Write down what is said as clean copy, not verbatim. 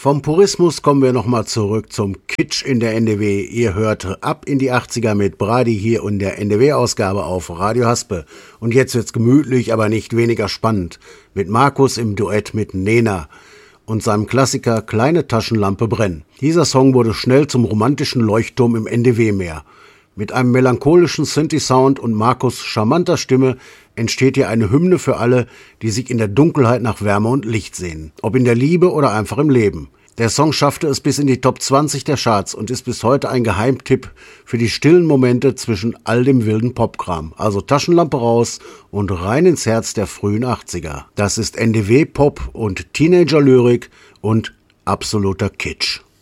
Vom Purismus kommen wir nochmal zurück zum Kitsch in der NDW. Ihr hört Ab in die 80er mit Brady hier in der NDW-Ausgabe auf Radio Haspe. Und jetzt wird's gemütlich, aber nicht weniger spannend. Mit Markus im Duett mit Nena und seinem Klassiker Kleine Taschenlampe brennen. Dieser Song wurde schnell zum romantischen Leuchtturm im NDW-Meer. Mit einem melancholischen Synthi-Sound und Markus' charmanter Stimme entsteht hier eine Hymne für alle, die sich in der Dunkelheit nach Wärme und Licht sehnen. Ob in der Liebe oder einfach im Leben. Der Song schaffte es bis in die Top 20 der Charts und ist bis heute ein Geheimtipp für die stillen Momente zwischen all dem wilden Popkram. Also Taschenlampe raus und rein ins Herz der frühen 80er. Das ist NDW-Pop und Teenager-Lyrik und absoluter Kitsch.